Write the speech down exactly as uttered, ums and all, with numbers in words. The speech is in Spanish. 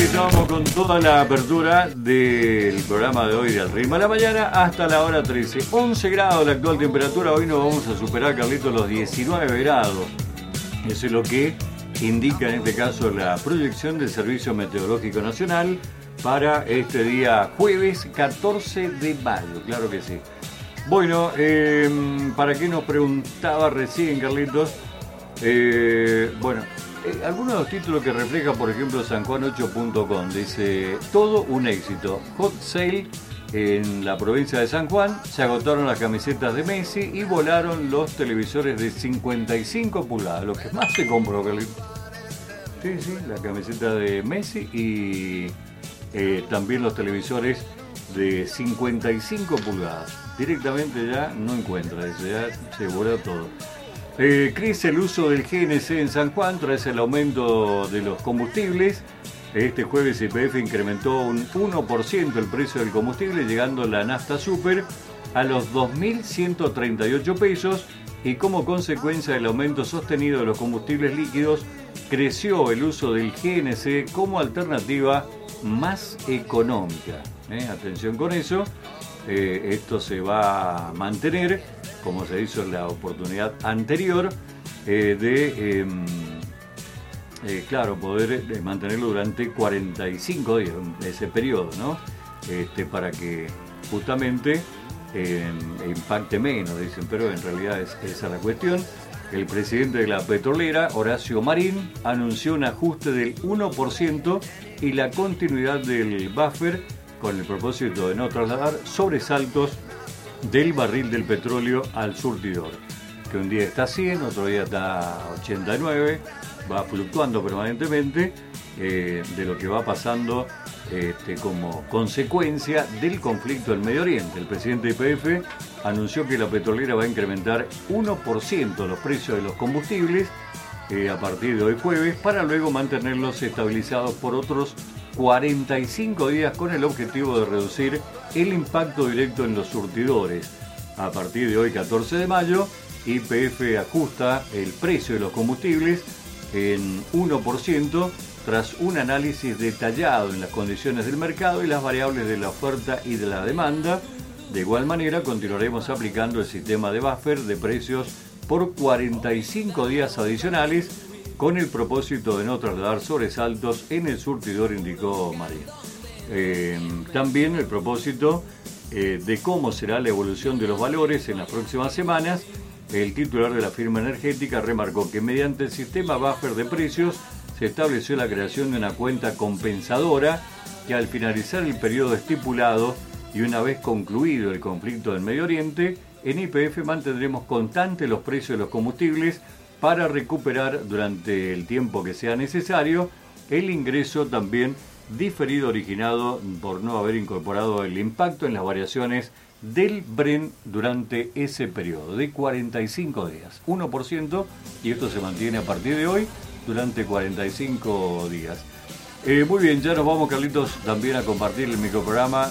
Estamos con toda la apertura del programa de hoy de Al Ritmo de la Mañana hasta la hora trece. once grados la actual temperatura. Hoy no vamos a superar, Carlitos, los diecinueve grados. Eso es lo que indica en este caso la proyección del Servicio Meteorológico Nacional para este día jueves catorce de mayo. Claro que sí. Bueno, eh, ¿para qué nos preguntaba recién, Carlitos? Eh, bueno... Eh, algunos de los títulos que refleja, por ejemplo, San Juan ocho punto com, dice: todo un éxito, hot sale en la provincia de San Juan, se agotaron las camisetas de Messi y volaron los televisores de cincuenta y cinco pulgadas, lo que más se compró, Carlitos. Sí, sí, la camiseta de Messi y eh, también los televisores de cincuenta y cinco pulgadas. Directamente ya no encuentra, dice, ya se voló todo. Eh, crece el uso del G N C en San Juan tras el aumento de los combustibles. Este jueves Y P F incrementó un uno por ciento el precio del combustible, llegando la nafta super a los dos mil ciento treinta y ocho pesos, y como consecuencia del aumento sostenido de los combustibles líquidos, creció el uso del G N C como alternativa más económica. ¿Eh? Atención con eso, eh, esto se va a mantener, como se hizo en la oportunidad anterior, eh, de, eh, eh, claro, poder eh, mantenerlo durante cuarenta y cinco días, ese periodo, ¿no? Este, para que justamente eh, impacte menos, dicen, pero en realidad es esa la cuestión. El presidente de la petrolera, Horacio Marín, anunció un ajuste del uno por ciento y la continuidad del buffer con el propósito de no trasladar sobresaltos del barril del petróleo al surtidor, que un día está a cien, otro día está a ochenta y nueve, va fluctuando permanentemente eh, de lo que va pasando este, como consecuencia del conflicto en Medio Oriente. El presidente de Y P F anunció que la petrolera va a incrementar uno por ciento los precios de los combustibles eh, a partir de hoy jueves, para luego mantenerlos estabilizados por otros cuarenta y cinco días, con el objetivo de reducir el impacto directo en los surtidores. A partir de hoy, catorce de mayo, Y P F ajusta el precio de los combustibles en uno por ciento tras un análisis detallado en las condiciones del mercado y las variables de la oferta y de la demanda. De igual manera, continuaremos aplicando el sistema de buffer de precios por cuarenta y cinco días adicionales, con el propósito de no trasladar sobresaltos en el surtidor, indicó Marín. Eh, también el propósito eh, de cómo será la evolución de los valores en las próximas semanas. El titular de la firma energética remarcó que mediante el sistema buffer de precios se estableció la creación de una cuenta compensadora que, al finalizar el periodo estipulado y una vez concluido el conflicto del Medio Oriente, en Y P F mantendremos constantes los precios de los combustibles para recuperar durante el tiempo que sea necesario el ingreso también diferido originado por no haber incorporado el impacto en las variaciones del Brent durante ese periodo de cuarenta y cinco días, uno por ciento, y esto se mantiene a partir de hoy durante cuarenta y cinco días. Eh, muy bien, ya nos vamos, Carlitos, también a compartir el microprograma